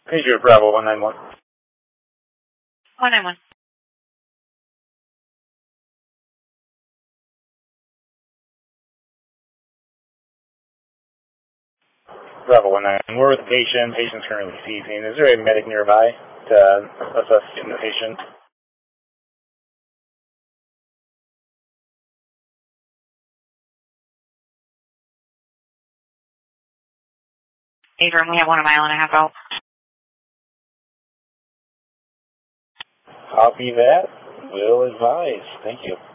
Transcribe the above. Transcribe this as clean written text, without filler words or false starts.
Pager Bravo 191. 191. Bravo 191. We're with the patient. Patient's currently seizing. Is there a medic nearby to assess the patient? Adrian, we have 1.5 miles out. Copy that. Will advise. Thank you.